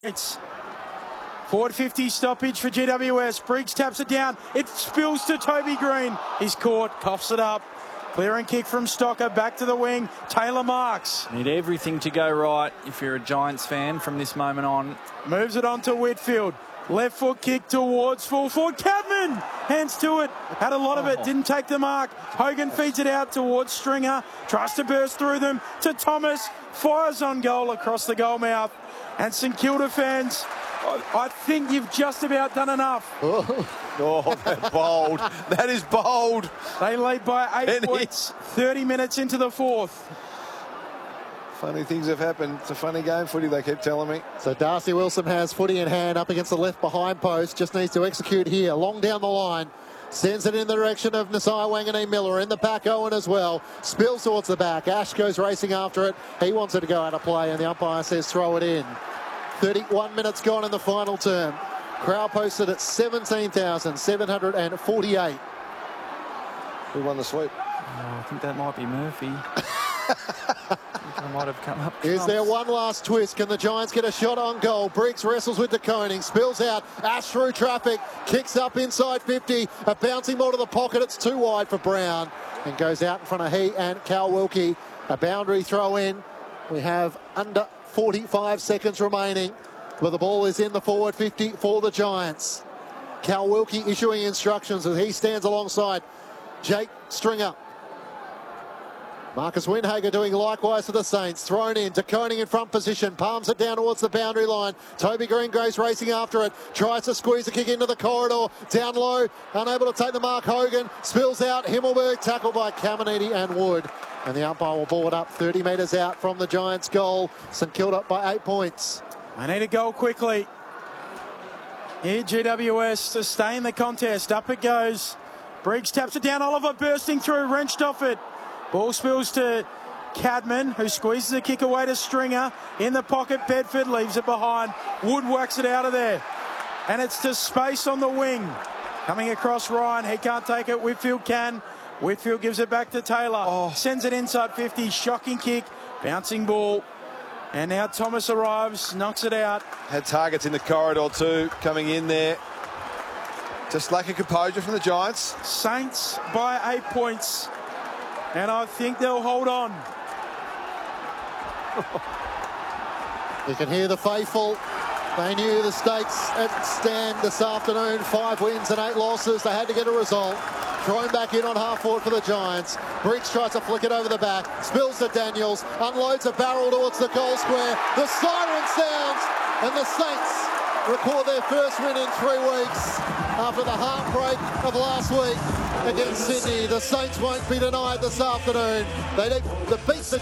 It's forward 50 stoppage for GWS. Briggs taps it down. It spills to Toby Green. He's caught, coughs it up. Clearing kick from Stocker, back to the wing. Taylor Marks. Need everything to go right if you're a Giants fan from this moment on. Moves it on to Whitfield. Left foot kick towards full forward. Cadman hands to it. Had a lot of it. Didn't take the mark. Hogan feeds it out towards Stringer. Tries to burst through them to Thomas. Fires on goal across the goal mouth. And St Kilda fans, I think you've just about done enough. Oh, that's bold. That is bold. They lead by 8 points, 30 minutes into the fourth. Funny things have happened. It's a funny game, footy, they keep telling me. So Darcy Wilson has footy in hand up against the left behind post. Just needs to execute here. Long down the line. Sends it in the direction of Nasai Wanganeen Miller. In the back, Owen as well. Spills towards the back. Ash goes racing after it. He wants it to go out of play, and the umpire says throw it in. 31 minutes gone in the final term. Crowd posted at 17,748. Who won the sweep? Oh, I think that might be Murphy. I might have come up. Is there one last twist? Can the Giants get a shot on goal? Briggs wrestles with De Koning, spills out. Ash through traffic, kicks up inside 50. A bouncing ball to the pocket. It's too wide for Brown and goes out in front of he and Cal Wilkie. A boundary throw in. We have under 45 seconds remaining, but the ball is in the forward 50 for the Giants. Cal Wilkie issuing instructions as he stands alongside Jake Stringer. Marcus Windhager doing likewise for the Saints. Thrown in, De Koning in front position, palms it down towards the boundary line. Toby Green goes racing after it, tries to squeeze a kick into the corridor, down low, unable to take the mark. Hogan spills out. Himmelberg tackled by Caminiti and Wood, and the umpire will ball it up 30 metres out from the Giants' goal. St Kilda by 8 points. They need a goal quickly. Here GWS to stay in the contest. Up it goes. Briggs taps it down. Oliver bursting through, wrenched off it. Ball spills to Cadman, who squeezes a kick away to Stringer. In the pocket, Bedford leaves it behind. Wood whacks it out of there. And it's to space on the wing. Coming across Ryan. He can't take it. Whitfield can. Whitfield gives it back to Taylor. Sends it inside 50. Shocking kick. Bouncing ball. And now Thomas arrives. Knocks it out. Had targets in the corridor too, coming in there. Just lack of composure from the Giants. Saints by 8 points. And I think they'll hold on. You can hear the faithful. They knew the stakes at stand this afternoon. 5 wins and 8 losses. They had to get a result. Thrown back in on half forward for the Giants. Briggs tries to flick it over the back. Spills to Daniels. Unloads a barrel towards the goal square. The siren sounds. And the Saints record their first win in 3 weeks after the heartbreak of last week against Sydney. The Saints won't be denied this afternoon. They beat the